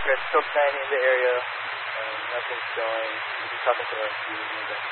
Chris, still standing in the area. Nothing's going. I'm just talking to our students.